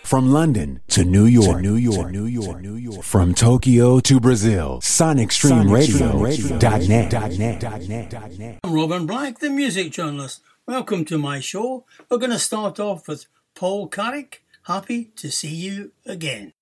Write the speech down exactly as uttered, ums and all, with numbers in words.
From London to New York, to New York, to New York, New York. From Tokyo to Brazil, Sonic Stream Radio dot net. I'm Robin Black, the music journalist. Welcome to my show. We're going to start off with Paul Carrick. Happy to see you again.